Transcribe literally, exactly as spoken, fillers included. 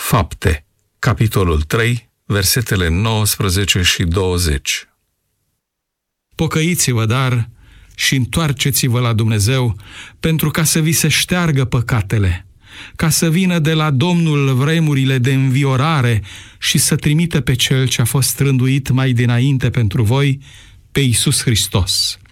Fapte, capitolul trei, versetele nouăsprezece și douăzeci. Pocăiți-vă, dar, și întoarceți-vă la Dumnezeu, pentru ca să vi se șteargă păcatele, ca să vină de la Domnul vremurile de înviorare și să trimită pe Cel ce a fost rânduit mai dinainte pentru voi, pe Iisus Hristos.